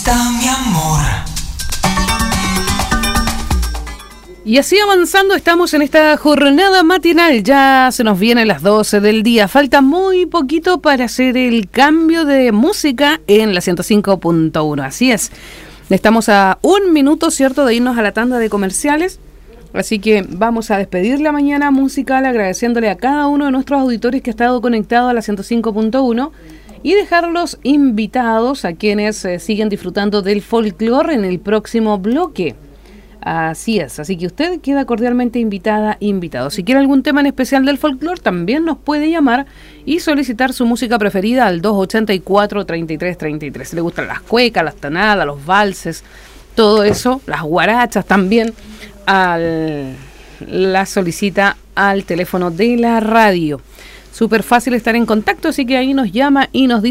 está mi amor? Y así avanzando estamos en esta jornada matinal, ya se nos vienen las 12 del día, falta muy poquito para hacer el cambio de música en la 105.1, así es, estamos a un minuto, ¿cierto?, de irnos a la tanda de comerciales, así que vamos a despedir la mañana musical agradeciéndole a cada uno de nuestros auditores que ha estado conectado a la 105.1 y dejarlos invitados a quienes siguen disfrutando del folclore en el próximo bloque. Así es, así que usted queda cordialmente invitada, invitado. Si quiere algún tema en especial del folclore, también nos puede llamar y solicitar su música preferida al 284-3333. Si le gustan las cuecas, las tonadas, los valses, todo eso, las guarachas también, la solicita al teléfono de la radio. Súper fácil estar en contacto, así que ahí nos llama y nos dice